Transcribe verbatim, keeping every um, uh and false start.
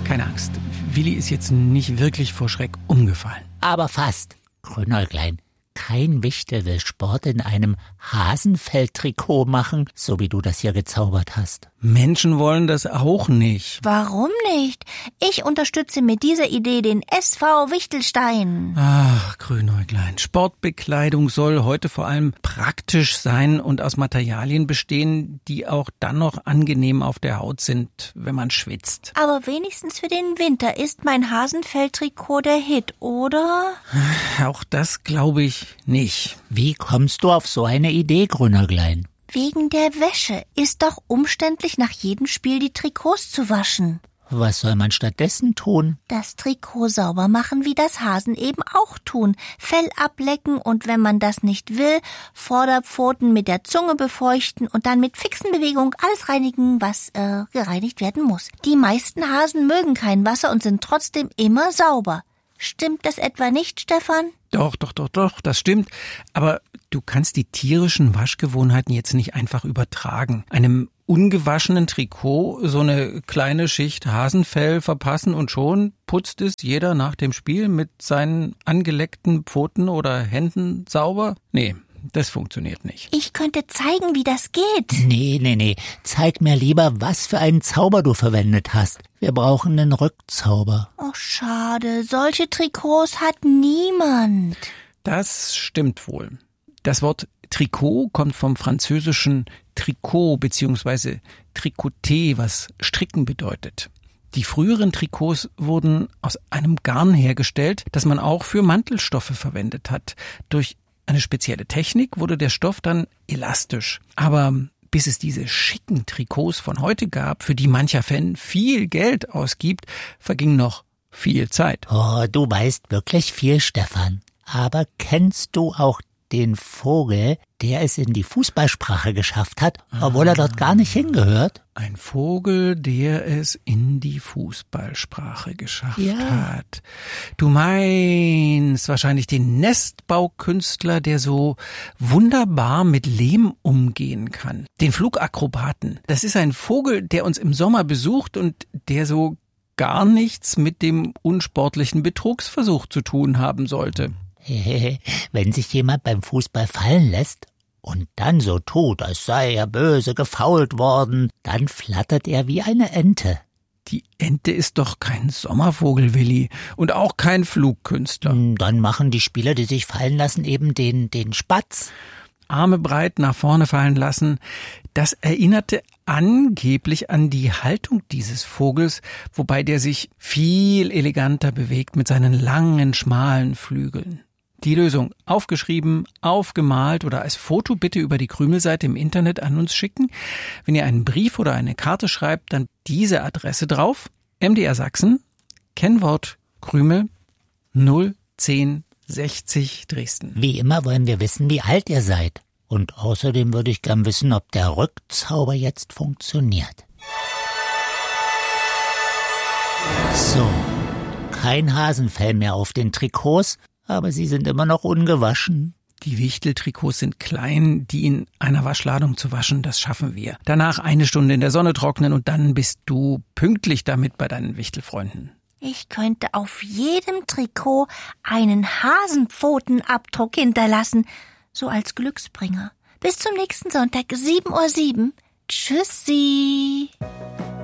Keine Angst, Willi ist jetzt nicht wirklich vor Schreck umgefallen. Aber fast. Grünäuglein, kein Wichter will Sport in einem Hasenfelltrikot machen, so wie du das hier gezaubert hast. Menschen wollen das auch nicht. Warum nicht? Ich unterstütze mit dieser Idee den S V Wichtelstein. Ach, Grünäuglein, Sportbekleidung soll heute vor allem praktisch sein und aus Materialien bestehen, die auch dann noch angenehm auf der Haut sind, wenn man schwitzt. Aber wenigstens für den Winter ist mein Hasenfelltrikot der Hit, oder? Auch das glaube ich nicht. Wie kommst du auf so eine Idee, Grünäuglein? Wegen der Wäsche. Ist doch umständlich, nach jedem Spiel die Trikots zu waschen. Was soll man stattdessen tun? Das Trikot sauber machen, wie das Hasen eben auch tun. Fell ablecken und wenn man das nicht will, Vorderpfoten mit der Zunge befeuchten und dann mit fixen Bewegungen alles reinigen, was äh, gereinigt werden muss. Die meisten Hasen mögen kein Wasser und sind trotzdem immer sauber. Stimmt das etwa nicht, Stefan? Doch, doch, doch, doch, das stimmt. Aber du kannst die tierischen Waschgewohnheiten jetzt nicht einfach übertragen. Einem ungewaschenen Trikot so eine kleine Schicht Hasenfell verpassen und schon putzt es jeder nach dem Spiel mit seinen angeleckten Pfoten oder Händen sauber? Nee, das funktioniert nicht. Ich könnte zeigen, wie das geht. Nee, nee, nee. Zeig mir lieber, was für einen Zauber du verwendet hast. Wir brauchen einen Rückzauber. Oh, schade. Solche Trikots hat niemand. Das stimmt wohl. Das Wort Trikot kommt vom französischen Tricot bzw. Tricoter, was stricken bedeutet. Die früheren Trikots wurden aus einem Garn hergestellt, das man auch für Mantelstoffe verwendet hat. Durch eine spezielle Technik wurde der Stoff dann elastisch. Aber bis es diese schicken Trikots von heute gab, für die mancher Fan viel Geld ausgibt, verging noch viel Zeit. Oh, du weißt wirklich viel, Stefan. Aber kennst du auch den Vogel, der es in die Fußballsprache geschafft hat, obwohl er dort gar nicht hingehört? Ein Vogel, der es in die Fußballsprache geschafft Ja. hat. Du meinst wahrscheinlich den Nestbaukünstler, der so wunderbar mit Lehm umgehen kann. Den Flugakrobaten. Das ist ein Vogel, der uns im Sommer besucht und der so gar nichts mit dem unsportlichen Betrugsversuch zu tun haben sollte. Wenn sich jemand beim Fußball fallen lässt und dann so tut, als sei er böse gefoult worden, dann flattert er wie eine Ente. Die Ente ist doch kein Sommervogel, Willi, und auch kein Flugkünstler. Dann machen die Spieler, die sich fallen lassen, eben den, den Spatz. Arme breit nach vorne fallen lassen. Das erinnerte angeblich an die Haltung dieses Vogels, wobei der sich viel eleganter bewegt mit seinen langen, schmalen Flügeln. Die Lösung aufgeschrieben, aufgemalt oder als Foto bitte über die Krümelseite im Internet an uns schicken. Wenn ihr einen Brief oder eine Karte schreibt, dann diese Adresse drauf. M D R Sachsen, Kennwort Krümel null zehn sechzig Dresden. Wie immer wollen wir wissen, wie alt ihr seid. Und außerdem würde ich gern wissen, ob der Rückzauber jetzt funktioniert. So, kein Hasenfell mehr auf den Trikots, aber sie sind immer noch ungewaschen. Die Wichteltrikots sind klein, die in einer Waschladung zu waschen, das schaffen wir. Danach eine Stunde in der Sonne trocknen und dann bist du pünktlich damit bei deinen Wichtelfreunden. Ich könnte auf jedem Trikot einen Hasenpfotenabdruck hinterlassen, so als Glücksbringer. Bis zum nächsten Sonntag, sieben Uhr sieben. Tschüssi.